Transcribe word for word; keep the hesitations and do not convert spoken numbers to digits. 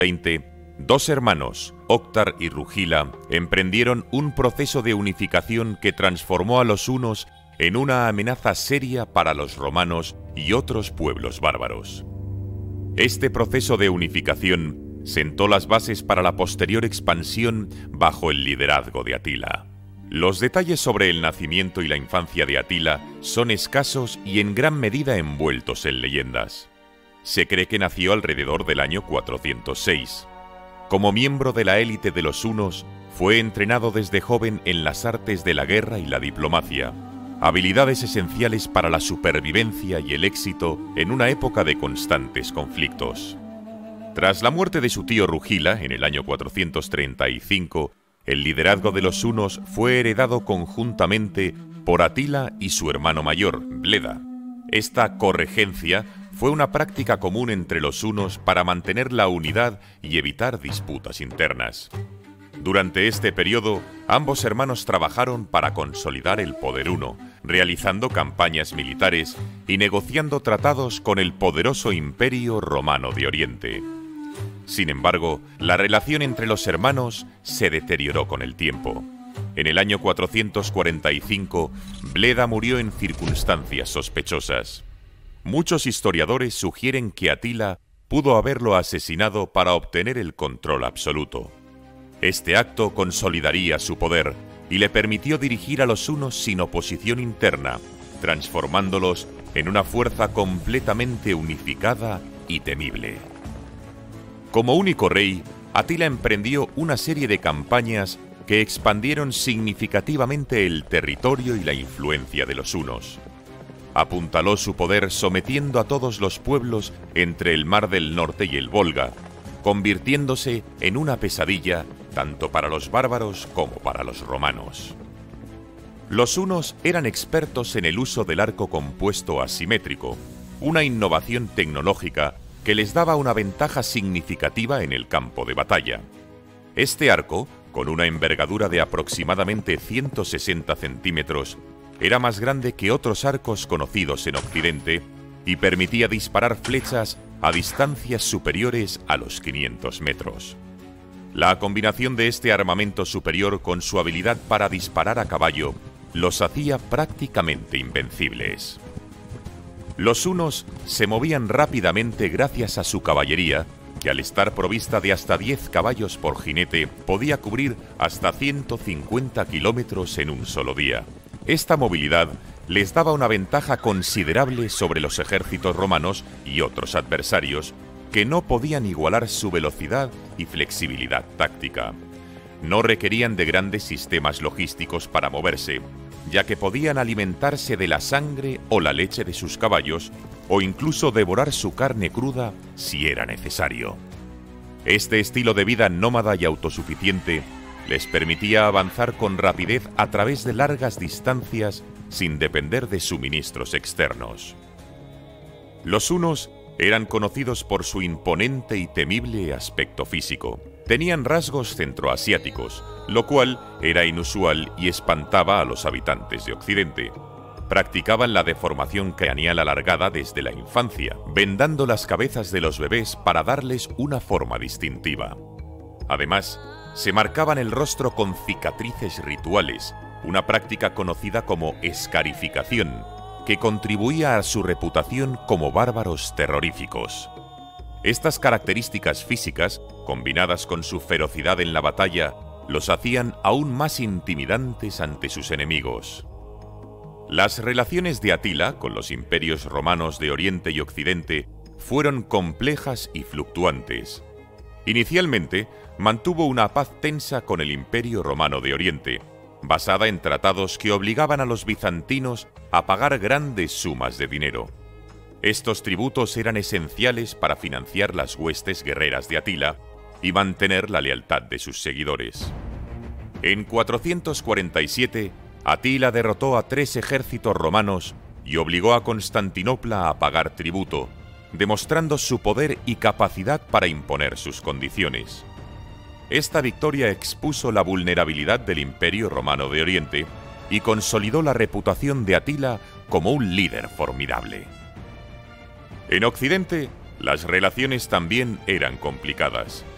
veinte, dos hermanos, Óctar y Rugila, emprendieron un proceso de unificación que transformó a los hunos en una amenaza seria para los romanos y otros pueblos bárbaros. Este proceso de unificación sentó las bases para la posterior expansión bajo el liderazgo de Atila. Los detalles sobre el nacimiento y la infancia de Atila son escasos y en gran medida envueltos en leyendas. Se cree que nació alrededor del año cuatrocientos seis. Como miembro de la élite de los hunos, fue entrenado desde joven en las artes de la guerra y la diplomacia, habilidades esenciales para la supervivencia y el éxito en una época de constantes conflictos. Tras la muerte de su tío Rugila en el año cuatrocientos treinta y cinco, el liderazgo de los hunos fue heredado conjuntamente por Atila y su hermano mayor, Bleda. Esta corregencia fue una práctica común entre los hunos para mantener la unidad y evitar disputas internas. Durante este periodo, ambos hermanos trabajaron para consolidar el poder huno, realizando campañas militares y negociando tratados con el poderoso Imperio Romano de Oriente. Sin embargo, la relación entre los hermanos se deterioró con el tiempo. En el año cuatrocientos cuarenta y cinco, Bleda murió en circunstancias sospechosas. Muchos historiadores sugieren que Atila pudo haberlo asesinado para obtener el control absoluto. Este acto consolidaría su poder y le permitió dirigir a los hunos sin oposición interna, transformándolos en una fuerza completamente unificada y temible. Como único rey, Atila emprendió una serie de campañas que expandieron significativamente el territorio y la influencia de los hunos. Apuntaló su poder sometiendo a todos los pueblos entre el Mar del Norte y el Volga, convirtiéndose en una pesadilla tanto para los bárbaros como para los romanos. Los hunos eran expertos en el uso del arco compuesto asimétrico, una innovación tecnológica que les daba una ventaja significativa en el campo de batalla. Este arco, con una envergadura de aproximadamente ciento sesenta centímetros, era más grande que otros arcos conocidos en Occidente y permitía disparar flechas a distancias superiores a los quinientos metros. La combinación de este armamento superior con su habilidad para disparar a caballo los hacía prácticamente invencibles. Los hunos se movían rápidamente gracias a su caballería, que al estar provista de hasta diez caballos por jinete podía cubrir hasta ciento cincuenta kilómetros en un solo día. Esta movilidad les daba una ventaja considerable sobre los ejércitos romanos y otros adversarios que no podían igualar su velocidad y flexibilidad táctica. No requerían de grandes sistemas logísticos para moverse, ya que podían alimentarse de la sangre o la leche de sus caballos o incluso devorar su carne cruda si era necesario. Este estilo de vida nómada y autosuficiente les permitía avanzar con rapidez a través de largas distancias sin depender de suministros externos. Los hunos eran conocidos por su imponente y temible aspecto físico. Tenían rasgos centroasiáticos, lo cual era inusual y espantaba a los habitantes de Occidente. Practicaban la deformación craneal alargada desde la infancia, vendando las cabezas de los bebés para darles una forma distintiva. Además, se marcaban el rostro con cicatrices rituales, una práctica conocida como escarificación, que contribuía a su reputación como bárbaros terroríficos. Estas características físicas, combinadas con su ferocidad en la batalla, los hacían aún más intimidantes ante sus enemigos. Las relaciones de Atila con los imperios romanos de Oriente y Occidente fueron complejas y fluctuantes. Inicialmente, mantuvo una paz tensa con el Imperio Romano de Oriente, basada en tratados que obligaban a los bizantinos a pagar grandes sumas de dinero. Estos tributos eran esenciales para financiar las huestes guerreras de Atila y mantener la lealtad de sus seguidores. En cuatrocientos cuarenta y siete, Atila derrotó a tres ejércitos romanos y obligó a Constantinopla a pagar tributo, demostrando su poder y capacidad para imponer sus condiciones. Esta victoria expuso la vulnerabilidad del Imperio Romano de Oriente y consolidó la reputación de Atila como un líder formidable. En Occidente, las relaciones también eran complicadas.